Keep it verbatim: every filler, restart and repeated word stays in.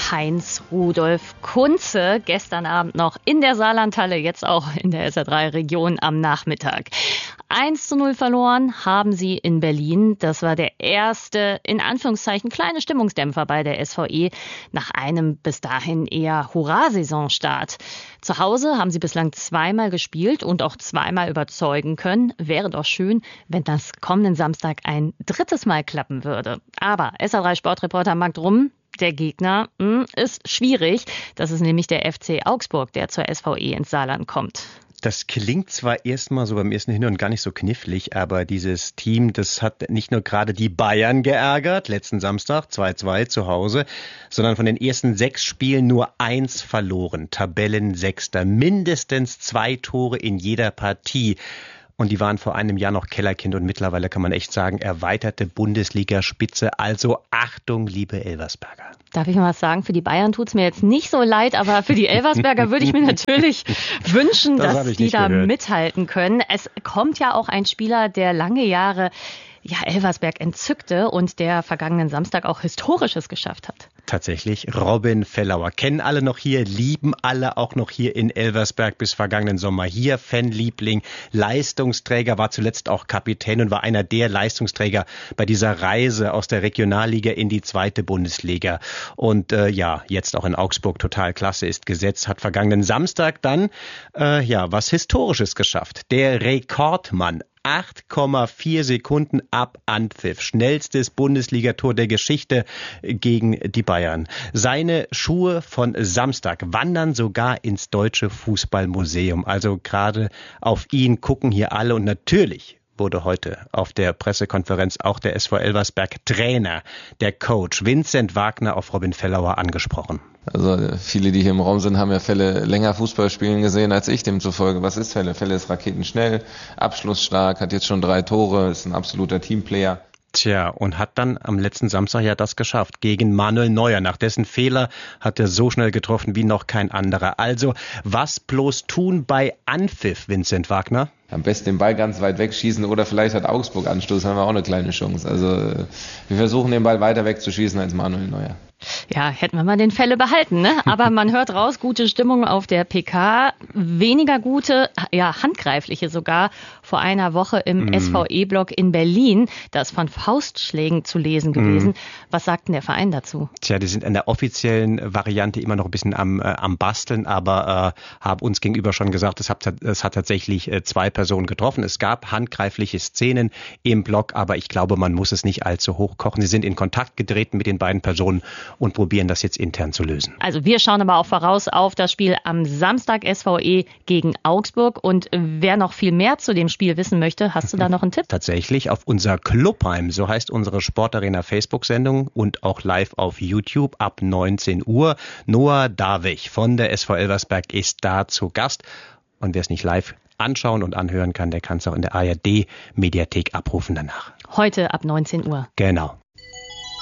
Heinz-Rudolf Kunze. Gestern Abend noch in der Saarlandhalle, jetzt auch in der S R drei Region am Nachmittag. eins zu null verloren haben sie in Berlin. Das war der erste, in Anführungszeichen, kleine Stimmungsdämpfer bei der S V E nach einem bis dahin eher Hurra-Saisonstart. Zu Hause haben sie bislang zweimal gespielt und auch zweimal überzeugen können. Wäre doch schön, wenn das kommenden Samstag ein drittes Mal klappen würde. Aber S R drei Sportreporter Marc Drum, der Gegner mh, ist schwierig. Das ist nämlich der F C Augsburg, der zur S V E ins Saarland kommt. Das klingt zwar erstmal so beim ersten Hinhören gar nicht so knifflig, aber dieses Team, das hat nicht nur gerade die Bayern geärgert, letzten Samstag zwei zu zwei zu Hause, sondern von den ersten sechs Spielen nur eins verloren. Tabellensechster, mindestens zwei Tore in jeder Partie. Und die waren vor einem Jahr noch Kellerkind und mittlerweile kann man echt sagen, erweiterte Bundesligaspitze. Also Achtung, liebe Elversberger. Darf ich mal was sagen? Für die Bayern tut's mir jetzt nicht so leid, aber für die Elversberger würde ich mir natürlich wünschen, das dass die da gehört. mithalten können. Es kommt ja auch ein Spieler, der lange Jahre ja, Elversberg entzückte und der vergangenen Samstag auch Historisches geschafft hat. Tatsächlich, Robin Fellauer. Kennen alle noch hier, lieben alle auch noch hier in Elversberg bis vergangenen Sommer. Hier Fanliebling, Leistungsträger, war zuletzt auch Kapitän und war einer der Leistungsträger bei dieser Reise aus der Regionalliga in die zweite Bundesliga. Und äh, ja, jetzt auch in Augsburg total klasse, ist gesetzt, hat vergangenen Samstag dann äh, ja was Historisches geschafft. Der Rekordmann. acht Komma vier Sekunden ab Anpfiff. Schnellstes Bundesligator der Geschichte gegen die Bayern. Seine Schuhe von Samstag wandern sogar ins Deutsche Fußballmuseum. Also gerade auf ihn gucken hier alle und natürlich wurde heute auf der Pressekonferenz auch der S V Elversberg Trainer, der Coach Vincent Wagner auf Robin Fellauer angesprochen. Also viele, die hier im Raum sind, haben ja Felle länger Fußball spielen gesehen als ich. Demzufolge, was ist Felle? Felle ist raketenschnell, abschlussstark, hat jetzt schon drei Tore, ist ein absoluter Teamplayer. Tja, und hat dann am letzten Samstag ja das geschafft gegen Manuel Neuer. Nach dessen Fehler hat er so schnell getroffen wie noch kein anderer. Also, was bloß tun bei Anpfiff, Vincent Wagner? Am besten den Ball ganz weit wegschießen oder vielleicht hat Augsburg Anstoß, haben wir auch eine kleine Chance. Also, wir versuchen den Ball weiter wegzuschießen als Manuel Neuer. Ja, hätten wir mal den Fälle behalten, ne? Aber man hört raus, gute Stimmung auf der P K, weniger gute, ja, handgreifliche sogar, vor einer Woche im mm. S V E-Block in Berlin. Da ist von Faustschlägen zu lesen gewesen. Mm. Was sagt denn der Verein dazu? Tja, die sind in der offiziellen Variante immer noch ein bisschen am, äh, am Basteln, aber äh, haben uns gegenüber schon gesagt, es hat, es hat tatsächlich äh, zwei Personen getroffen. Es gab handgreifliche Szenen im Block, aber ich glaube, man muss es nicht allzu hoch kochen. Sie sind in Kontakt getreten mit den beiden Personen und probieren das jetzt intern zu lösen. Also wir schauen aber auch voraus auf das Spiel am Samstag S V E gegen Augsburg. Und wer noch viel mehr zu dem Spiel wissen möchte, hast du da noch einen Tipp? Tatsächlich auf unser Clubheim, so heißt unsere Sportarena Facebook-Sendung und auch live auf YouTube ab neunzehn Uhr. Noah Davich von der S V Elversberg ist da zu Gast. Und wer es nicht live anschauen und anhören kann, der kann es auch in der A R D-Mediathek abrufen danach. Heute ab neunzehn Uhr. Genau.